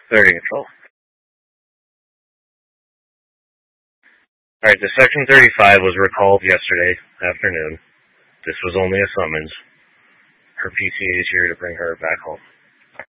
Clarity Control. Alright, the Section 35 was recalled yesterday afternoon. This was only a summons. Her PCA is here to bring her back home.